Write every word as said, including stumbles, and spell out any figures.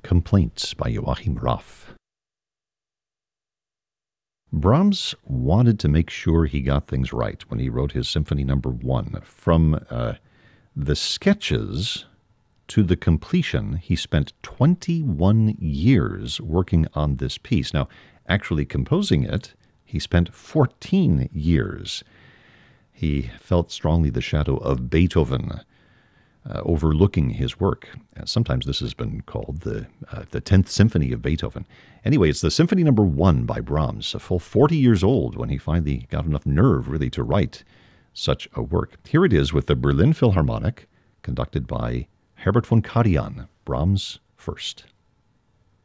Complaints by Joachim Raff. Brahms wanted to make sure he got things right when he wrote his Symphony Number One. From uh, the sketches to the completion, he spent twenty-one years working on this piece. Now, actually composing it, he spent fourteen years. He felt strongly the shadow of Beethoven uh, overlooking his work. Uh, sometimes this has been called the uh, the tenth Symphony of Beethoven. Anyway, it's the Symphony Number One by Brahms, a full forty years old when he finally got enough nerve really to write such a work. Here it is with the Berlin Philharmonic, conducted by Herbert von Karajan, Brahms first.